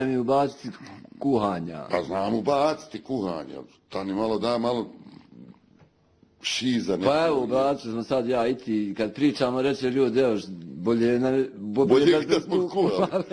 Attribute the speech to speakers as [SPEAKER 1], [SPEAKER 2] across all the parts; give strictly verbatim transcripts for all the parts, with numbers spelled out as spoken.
[SPEAKER 1] mi ubaciti kuhanja.
[SPEAKER 2] Pa znam ubaciti kuhanja. Tani malo da, malo šiza.
[SPEAKER 1] Pa evo, ubacili smo sad ja i ti, kad pričamo, reće ljudi, evo, bolje, ne, bolje,
[SPEAKER 2] bolje
[SPEAKER 1] da,
[SPEAKER 2] da smo kuhali.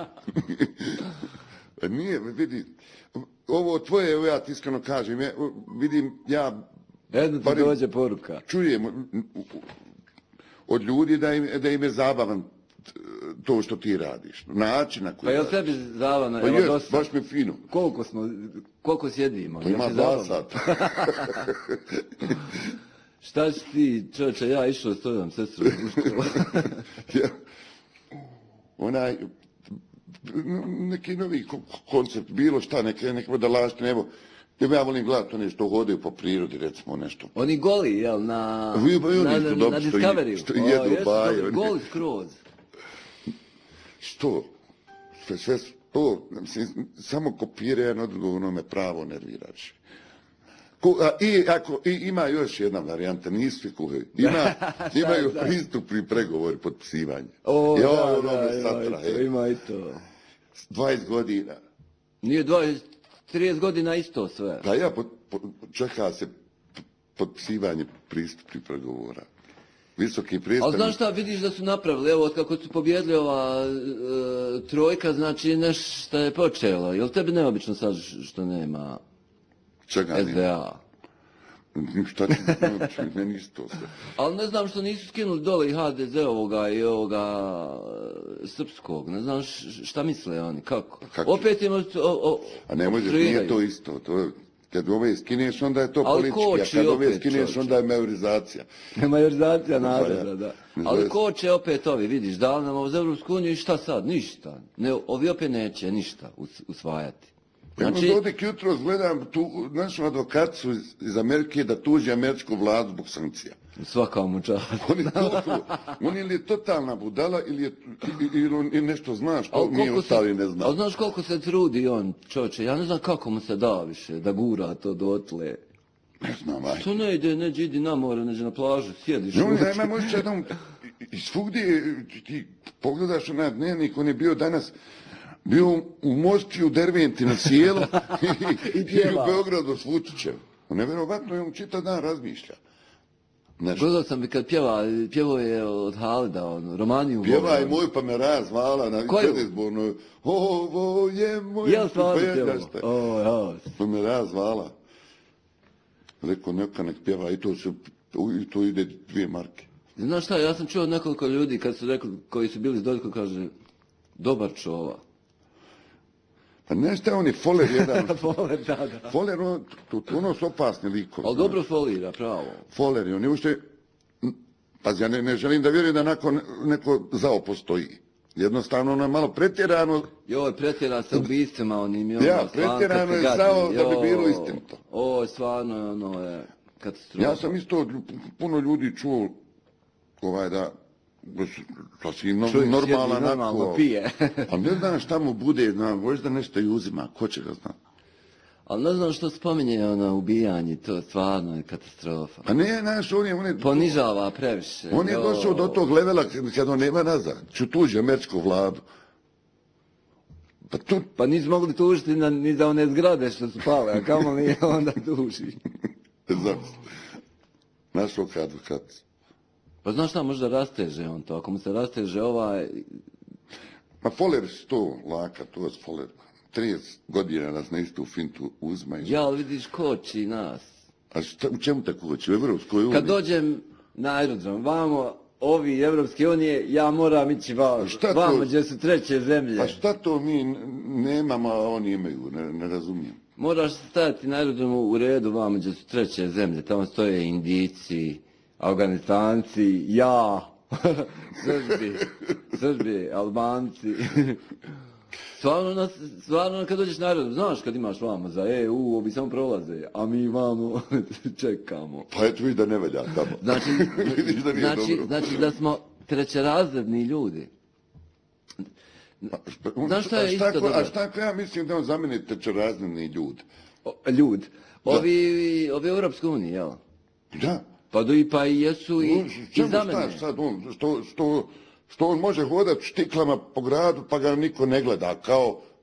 [SPEAKER 2] Nije, vidi, ovo tvoje, evo ja ti iskreno kažem, ja, vidim, ja...
[SPEAKER 1] Jedno ti dođe poruka.
[SPEAKER 2] Čujem od ljudi da im, da im je zabavan to što ti radiš, način na koji...
[SPEAKER 1] Pa je li tebi zabavno?
[SPEAKER 2] Pa je, baš mi fino.
[SPEAKER 1] Koliko smo, koliko sjedimo?
[SPEAKER 2] Pa ima dva sata.
[SPEAKER 1] Šta si ti, čovječe, ja išao s tvojom sestrom u školu.
[SPEAKER 2] Ja, onaj, neki novi koncept, bilo šta, neke, neke modalaštine, evo, ja volim gledati one što hodaju po prirodi, recimo nešto.
[SPEAKER 1] Oni goli, jel, na,
[SPEAKER 2] Vi, oni
[SPEAKER 1] na, na,
[SPEAKER 2] dobro,
[SPEAKER 1] na
[SPEAKER 2] što
[SPEAKER 1] Discovery.
[SPEAKER 2] Što jedu
[SPEAKER 1] o,
[SPEAKER 2] baje.
[SPEAKER 1] jesu, goli skroz.
[SPEAKER 2] Što? Sve, sve to, mislim, samo kopiranje odgovorno me pravo nerviraš. Ko, a, i, ako, i, ima još jedna varijanta, nisu svi kuhaju. Ima, imaju pristupni pregovori, potpisivanje.
[SPEAKER 1] O,
[SPEAKER 2] jo,
[SPEAKER 1] da,
[SPEAKER 2] ono
[SPEAKER 1] da,
[SPEAKER 2] me satra,
[SPEAKER 1] ima, i to, ima i to.
[SPEAKER 2] dvadeset godina.
[SPEAKER 1] Nije dvadeset, trideset godina isto sve.
[SPEAKER 2] Pa ja, pot, pot, čeka se potpisivanje pristupnih pregovora. Visoki predstavnik.
[SPEAKER 1] Ali znaš šta, vidiš da su napravili, evo, kako su pobjedili ova e, trojka, znači nešto je počelo. Je li tebi neobično sad što nema
[SPEAKER 2] Čega
[SPEAKER 1] S D A?
[SPEAKER 2] Šta ti neobično, meni isto sve.
[SPEAKER 1] Ali ne znam što nisu skinuli dole i H D Z-ovoga i ovoga srpskog, ne znam šta misle oni, kako?
[SPEAKER 2] kako?
[SPEAKER 1] Opet im o, o,
[SPEAKER 2] A ne može, nije to isto, to kad ove skineš, onda je to ali politički, a kad ove skineš, čovječ. Onda je majorizacija.
[SPEAKER 1] Majorizacija nadara, da. Ali ko će opet ovi, vidiš, da li nam uz Evropsku uniju i šta sad? Ništa. Ne, ovi opet neće ništa usvajati.
[SPEAKER 2] Znači... Ja ovdje jutro gledam tu našu advokatu iz, iz Amerike da tuži američku vladu zbog sankcija.
[SPEAKER 1] Svaka mu čast.
[SPEAKER 2] On je, to, on ili je totalna budala ili, je, ili on ili nešto zna što mi ostali ne zna.
[SPEAKER 1] Ali znaš koliko se trudi on, čoče, ja ne znam kako mu se da više, da gura to dotle.
[SPEAKER 2] Ne znam, aj.
[SPEAKER 1] To ne ide, neđe idi na more, neđe na plažu, sjediš.
[SPEAKER 2] No, nema, možeš jednom, i svugdje ti pogledaš na dnevnik, on je bio danas, bio u Moskvi, u Derventi na sjelu i, i, i u Beogradu s Vučićem. Nevjerovatno je on čitav dan razmišlja.
[SPEAKER 1] Gledao sam bi kad pjeva, pjevao je od Halida, on, Romaniju.
[SPEAKER 2] Pjeva je moj pa me razvala na predizbornoj. Ovo je moj...
[SPEAKER 1] Jel stvarno pjevao? O, ja.
[SPEAKER 2] Pa me razvala. Rekao, neka nek pjeva i to, se, i to ide dvije marke.
[SPEAKER 1] Znaš šta, ja sam čuo od nekoliko ljudi kad su rekli, koji su bili s Doljko, kaže, dobar čova.
[SPEAKER 2] Pa nešto on je foler jedan.
[SPEAKER 1] Foler, da, da.
[SPEAKER 2] Foler, on, to, to ono su opasni likovi.
[SPEAKER 1] Ali dobro folira, pravo.
[SPEAKER 2] Foler je, on je ušte... Pazi, ja ne, ne želim da vjerujem da nakon neko zao postoji. Jednostavno, ono je malo pretjerano...
[SPEAKER 1] Joj, pretjera se ubistvima onim. Jo,
[SPEAKER 2] ja, pretjerano je zao da bi bilo istinito.
[SPEAKER 1] O, stvarno, ono je katastrofa.
[SPEAKER 2] Ja sam isto puno ljudi čuo ovaj da... sasvim no, normalan
[SPEAKER 1] normalno pije.
[SPEAKER 2] A ne znam šta mu bude, znam, možda nešto i uzima, ko će ga zna.
[SPEAKER 1] Ali ne znam što spominje ono ubijanje, to stvarno je katastrofa.
[SPEAKER 2] A ne, znaš, on je... On je
[SPEAKER 1] ponižava previše.
[SPEAKER 2] On je došao do tog levela kad on nema nazad. Ću tuži američku vladu. Pa, tu...
[SPEAKER 1] pa nisu mogli tužiti na, ni za one zgrade što su pale, a kamo li onda tuži.
[SPEAKER 2] Znam. Našao advokat.
[SPEAKER 1] Pa znaš šta, možda rasteže on to, ako mu se rasteže ovaj...
[SPEAKER 2] Ma foler su to laka, to je foler. trideset godina nas na istu fintu uzma.
[SPEAKER 1] Ja, ali vidiš, koči nas.
[SPEAKER 2] A šta, u čemu tako koči? U Evropskoj uniji?
[SPEAKER 1] Kad dođem na aerodrom, vamo, ovi Evropske unije, ja moram ići vamo, vamo gdje su treće zemlje.
[SPEAKER 2] A šta to mi nemamo, a oni imaju, ne, ne razumijem.
[SPEAKER 1] Moraš stajati na aerodromu u redu vamo gdje su treće zemlje, tamo stoje Indijci, Afganistanci, ja, Srbi, Srbi, Albanci. Stvarno, stvarno kad dođeš na aerodrom, znaš kad imaš vamo za E U, ovi samo prolaze, a mi vamo čekamo.
[SPEAKER 2] Pa eto vidiš da ne velja tamo.
[SPEAKER 1] Znači,
[SPEAKER 2] da
[SPEAKER 1] znači, znači da smo trećerazredni ljudi. Znaš šta je isto dobro?
[SPEAKER 2] A šta ako ja mislim da on za mene trećerazredni ljud?
[SPEAKER 1] O, ljud. Ovi, ovi Europske unije, jel?
[SPEAKER 2] Da.
[SPEAKER 1] Pa do i pa i jesu i,
[SPEAKER 2] no,
[SPEAKER 1] i za mene.
[SPEAKER 2] Šta, sad on, što, što, što on može hodati štiklama po gradu pa ga niko ne gleda, kao